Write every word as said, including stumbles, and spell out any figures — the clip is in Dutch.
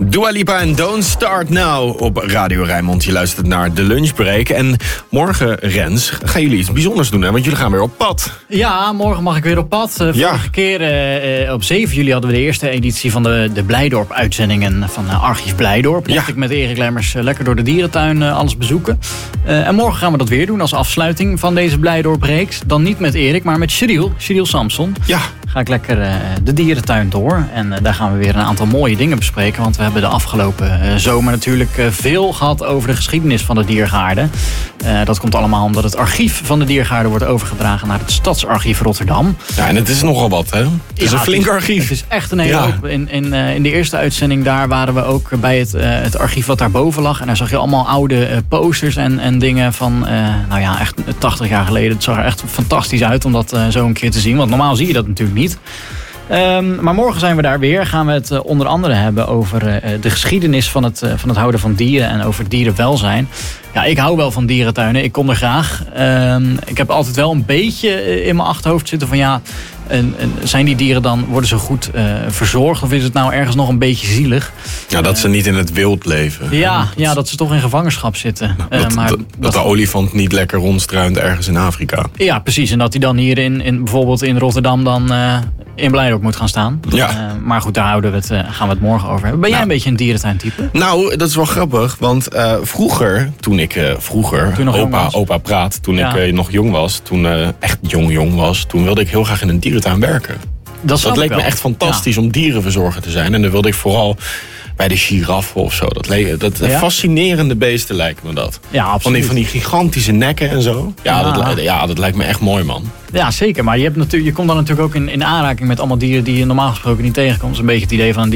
Dua Lipa en Don't Start Now op Radio Rijnmond. Je luistert naar de lunchbreak. En morgen, Rens, gaan jullie iets bijzonders doen, hè? Want jullie gaan weer op pad. Ja, morgen mag ik weer op pad. Uh, vorige ja. keer uh, op zeven juli hadden we de eerste editie van de, de Blijdorp-uitzendingen van uh, Archief Blijdorp. Mocht ja. ik met Erik Lemmers uh, lekker door de dierentuin uh, alles bezoeken. Uh, en morgen gaan we dat weer doen als afsluiting van deze Blijdorp-reeks. Dan niet met Erik, maar met Sheryl, Sheryl Samson. Ja. Ga ik lekker uh, de dierentuin door. En uh, daar gaan we weer een aantal mooie dingen bespreken. Want we hebben de afgelopen uh, zomer natuurlijk uh, veel gehad over de geschiedenis van de Diergaarden. Uh, dat komt allemaal omdat het archief van de Diergaarden wordt overgedragen naar het Stadsarchief Rotterdam. Ja, en het is nogal wat, hè? Het is ja, een flink het is, archief. Het is echt een hele ja. hoop. In, in, uh, in de eerste uitzending daar waren we ook bij het, uh, het archief wat daarboven lag. En daar zag je allemaal oude uh, posters en, en dingen van, uh, nou ja, echt tachtig jaar geleden. Het zag er echt fantastisch uit om dat uh, zo een keer te zien. Want normaal zie je dat natuurlijk niet. Um, maar morgen zijn we daar weer. Gaan we het uh, onder andere hebben over uh, de geschiedenis van het, uh, van het houden van dieren en over dierenwelzijn. Ja, ik hou wel van dierentuinen. Ik kom er graag. Um, ik heb altijd wel een beetje in mijn achterhoofd zitten van ja, en, en zijn die dieren dan, worden ze goed uh, verzorgd? Of is het nou ergens nog een beetje zielig? Ja, dat uh, ze niet in het wild leven. Ja, dat, ja, dat ze toch in gevangenschap zitten. Dat, uh, maar dat, dat, dat de olifant niet lekker rondstruint ergens in Afrika. Ja, precies. En dat hij dan hier in, in bijvoorbeeld in Rotterdam dan uh, in Blijdorp moet gaan staan. Ja. Uh, maar goed, daar houden we het, uh, gaan we het morgen over hebben. Ben jij nou, een beetje een dierentuintype? Nou, dat is wel grappig. Want uh, vroeger, toen ik uh, vroeger, toen opa, opa praat, toen ja. ik uh, nog jong was, toen uh, echt jong jong was, toen wilde ik heel graag in een dierentuin werken. Dat, dat leek wel. me echt fantastisch ja. om dierenverzorger te zijn. En dan wilde ik vooral bij de giraffen of zo. Dat, le- dat ja. fascinerende beesten lijken me dat. Ja, absoluut. Van die, van die gigantische nekken en zo. Ja, ja. Dat, ja, dat lijkt me echt mooi, man. Ja, zeker. Maar je, hebt natuurlijk, je komt dan natuurlijk ook in, in aanraking met allemaal dieren die je normaal gesproken niet tegenkomt. Dat is een beetje het idee van een